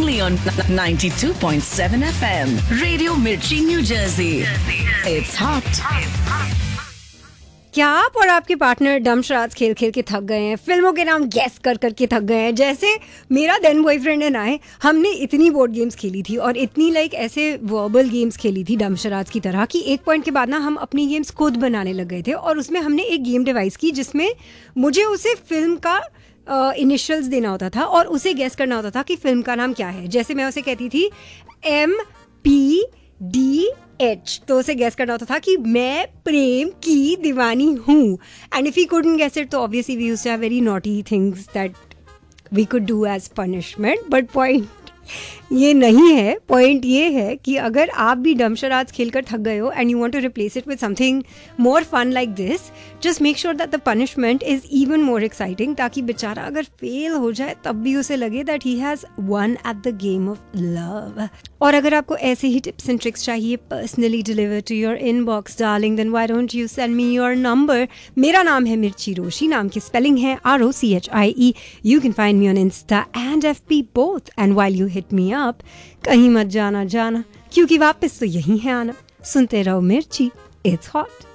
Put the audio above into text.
only on 92.7 FM. Radio Mirchi, New Jersey. It's hot. क्या आप और आपके पार्टनर डमशराज खेल खेल के थक गए हैं, फिल्मों के नाम गैस कर करके थक गए हैं? जैसे मेरा देन बॉयफ्रेंड एंड आई, हमने इतनी बोर्ड गेम्स खेली थी और इतनी ऐसे वर्बल गेम्स खेली थी डमशराज की तरह कि एक पॉइंट के बाद ना हम अपनी गेम्स खुद बनाने लग गए थे। और उसमें हमने एक गेम डिवाइस की जिसमें मुझे उसे फिल्म का इनिशियल्स देना होता था और उसे गेस करना होता था कि फिल्म का नाम क्या है। जैसे मैं उसे कहती थी MPDH, तो उसे गेस करना होता था कि मैं प्रेम की दीवानी हूँ। And if he couldn't guess it, तो obviously we used to have very naughty things that we could do as punishment. But point ये नहीं है, पॉइंट ये है कि अगर आप भी डमशराज खेलकर थक गए हो and you want to replace it with something more fun like this, just make sure that the punishment is even more exciting, ताकि बेचारा अगर फेल हो जाए तब भी उसे लगे that he has one at the game of love. और अगर आपको ऐसे ही टिप्स एंड ट्रिक्स चाहिए personally deliver to your inbox darling, then why don't you send me your number. मेरा नाम है मिर्ची रोशी, नाम की स्पेलिंग है ROCHIE। You can find me on Insta and FB both. And while you hit me up, कहीं मत जाना क्योंकि वापस तो यही है आना। सुनते रहो मिर्ची, इट्स हॉट।